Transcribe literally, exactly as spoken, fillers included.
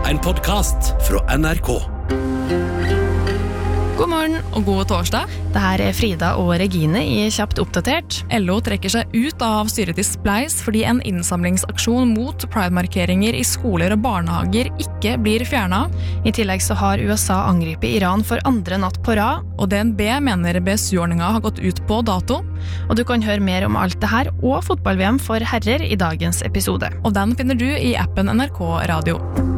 en podcast fra N R K. God morgen og god torsdag. Det her er Frida og Regine i Kjapt oppdatert. L O trekker seg ut av styret til Spleis fordi en innsamlingsaksjon mot Pride-markeringer i skoler og barnehager ikke blir fjernet. I tillegg så har U S A angrepet Iran for andre natt på rad. Og D N B mener B S U-ordningen har gått ut på dato. Og du kan høre mer om alt det her og fotball-V M for herrer i dagens episode. Og den finner du i appen N R K Radio.